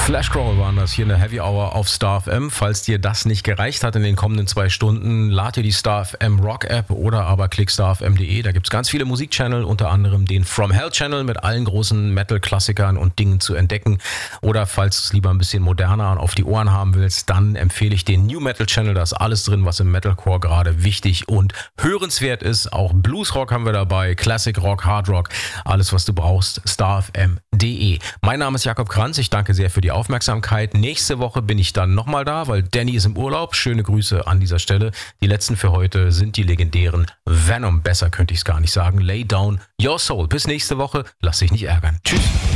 Flashcrawl waren das hier in der Heavy Hour auf Star FM. Falls dir das nicht gereicht hat in den kommenden 2 Stunden, lad dir die Star FM Rock App oder aber klick starfm.de. Da gibt es ganz viele Musikchannel, unter anderem den From Hell Channel mit allen großen Metal-Klassikern und Dingen zu entdecken. Oder falls du es lieber ein bisschen moderner und auf die Ohren haben willst, dann empfehle ich den New Metal Channel. Da ist alles drin, was im Metalcore gerade wichtig und hörenswert ist. Auch Bluesrock haben wir dabei, Classic Rock, Hard Rock, alles was du brauchst, starfm.de. Mein Name ist Jakob Kranz, ich danke sehr für die Aufmerksamkeit. Nächste Woche bin ich dann nochmal da, weil Danny ist im Urlaub. Schöne Grüße an dieser Stelle. Die letzten für heute sind die legendären Venom. Besser könnte ich es gar nicht sagen. Lay down your soul. Bis nächste Woche. Lass dich nicht ärgern. Tschüss.